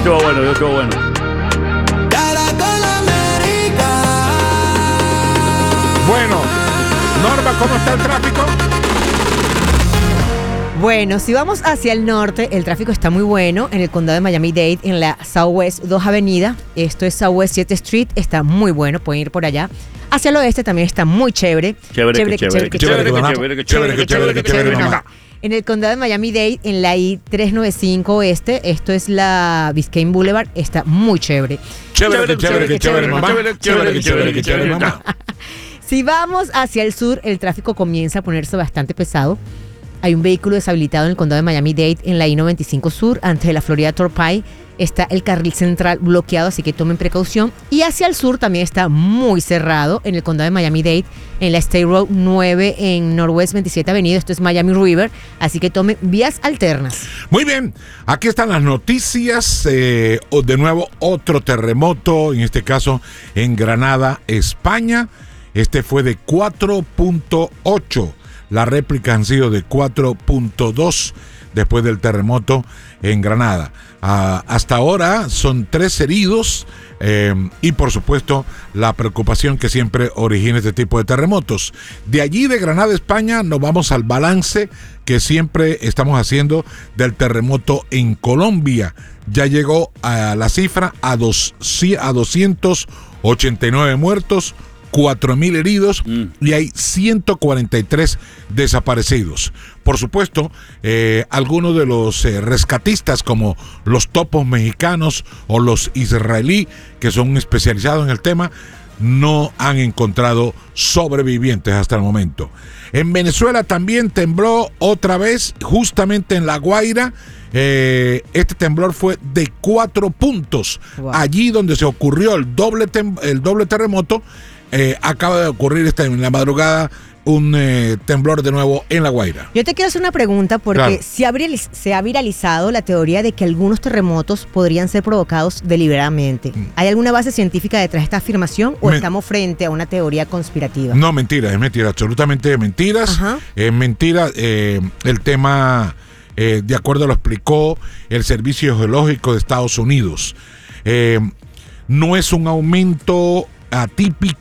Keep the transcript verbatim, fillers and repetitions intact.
Estuvo bueno, estuvo bueno. Bueno, Norma, ¿cómo está el tráfico? Bueno, si vamos hacia el norte, el tráfico está muy bueno en el condado de Miami-Dade, en la Southwest dos Avenida. Esto es Southwest siete Street, está muy bueno, pueden ir por allá. Hacia el oeste también está muy chévere. Chévere, chévere, chévere, chévere, chévere, chévere, chévere, chévere, chévere, mamá. En el condado de Miami-Dade, en la I trescientos noventa y cinco Oeste, esto es la Biscayne Boulevard, está muy chévere. Chévere, chévere, chévere, mamá. Chévere, chévere, chévere, chévere, mamá. Si vamos hacia el sur, el tráfico comienza a ponerse bastante pesado. Hay un vehículo deshabilitado en el condado de Miami-Dade, en la I noventa y cinco Sur, antes de la Florida Turnpike. Está el carril central bloqueado, así que tomen precaución. Y hacia el sur también está muy cerrado en el condado de Miami-Dade, en la State Road nueve, en Northwest veintisiete Avenida. Esto es Miami River, así que tomen vías alternas. Muy bien, aquí están las noticias. Eh, de nuevo, otro terremoto, en este caso en Granada, España. Este fue de cuatro punto ocho. Las réplicas han sido de cuatro punto dos después del terremoto en Granada. Uh, hasta ahora son tres heridos eh, y por supuesto la preocupación que siempre origina este tipo de terremotos. De allí, de Granada, España, nos vamos al balance que siempre estamos haciendo del terremoto en Colombia. Ya llegó a la cifra a, dos, a doscientos ochenta y nueve muertos, cuatro mil heridos mm. y hay ciento cuarenta y tres desaparecidos. Por supuesto, eh, algunos de los eh, rescatistas, como los topos mexicanos o los israelí, que son especializados en el tema, no han encontrado sobrevivientes hasta el momento. En Venezuela también tembló otra vez, justamente en La Guaira. Eh, este temblor fue de cuatro puntos. Wow. Allí donde se ocurrió el doble, tem- el doble terremoto, eh, acaba de ocurrir esta, en la madrugada un eh, temblor de nuevo en La Guaira. Yo te quiero hacer una pregunta porque claro. se, ha viraliz- se ha viralizado la teoría de que algunos terremotos podrían ser provocados deliberadamente. Mm. ¿Hay alguna base científica detrás de esta afirmación o Me- estamos frente a una teoría conspirativa? No, mentira, es mentira, absolutamente mentiras. Ajá. Es mentira. Eh, el tema, eh, de acuerdo a lo explicó el Servicio Geológico de Estados Unidos, eh, no es un aumento atípico